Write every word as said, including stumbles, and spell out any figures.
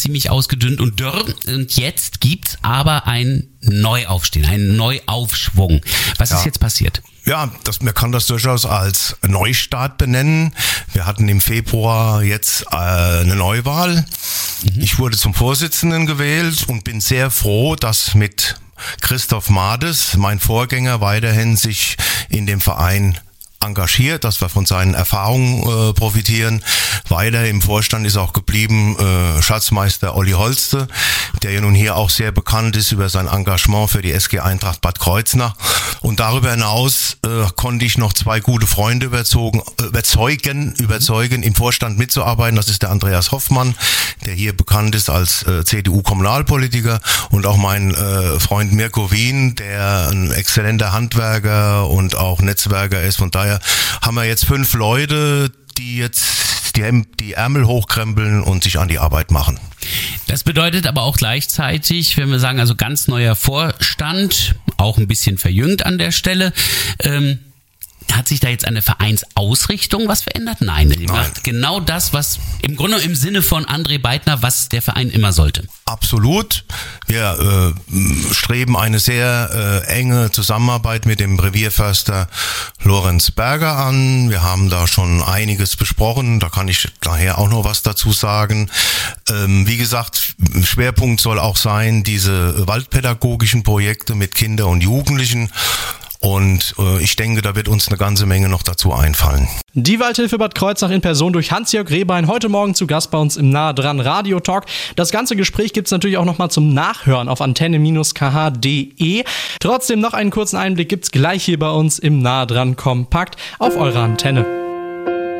ziemlich ausgedünnt und dürr. Und jetzt gibt's aber ein Neuaufstehen, einen Neuaufschwung. Was ja. ist jetzt passiert? Ja, das, man kann das durchaus als Neustart benennen. Wir hatten im Februar jetzt äh, eine Neuwahl. Mhm. Ich wurde zum Vorsitzenden gewählt und bin sehr froh, dass mit Christoph Mades, mein Vorgänger, weiterhin sich in dem Verein engagiert, dass wir von seinen Erfahrungen äh, profitieren. Weiter im Vorstand ist auch geblieben äh, Schatzmeister Olli Holste, der ja nun hier auch sehr bekannt ist über sein Engagement für die S G Eintracht Bad Kreuznach. Und darüber hinaus äh, konnte ich noch zwei gute Freunde überzogen, äh, überzeugen, überzeugen, im Vorstand mitzuarbeiten. Das ist der Andreas Hoffmann, der hier bekannt ist als äh, C D U-Kommunalpolitiker, und auch mein äh, Freund Mirko Wien, der ein exzellenter Handwerker und auch Netzwerker ist. Von daher haben wir jetzt fünf Leute, die jetzt die, die Ärmel hochkrempeln und sich an die Arbeit machen. Das bedeutet aber auch gleichzeitig, wenn wir sagen, also ganz neuer Vorstand, auch ein bisschen verjüngt an der Stelle, ähm, hat sich da jetzt eine Vereinsausrichtung was verändert? Nein, die Nein. macht genau das, was im Grunde im Sinne von André Beitner, was der Verein immer sollte. Absolut. Wir äh, streben eine sehr äh, enge Zusammenarbeit mit dem Revierförster Lorenz Berger an. Wir haben da schon einiges besprochen, da kann ich nachher auch noch was dazu sagen. Ähm, wie gesagt, Schwerpunkt soll auch sein, diese waldpädagogischen Projekte mit Kindern und Jugendlichen. Und äh, ich denke, da wird uns eine ganze Menge noch dazu einfallen. Die Waldhilfe Bad Kreuznach in Person durch Hans-Jörg Rehbein, heute Morgen zu Gast bei uns im Nah dran Radio Talk. Das ganze Gespräch gibt's natürlich auch nochmal zum Nachhören auf antenne Bindestrich k h punkt d e. Trotzdem noch einen kurzen Einblick gibt's gleich hier bei uns im Nah dran Kompakt auf eurer Antenne.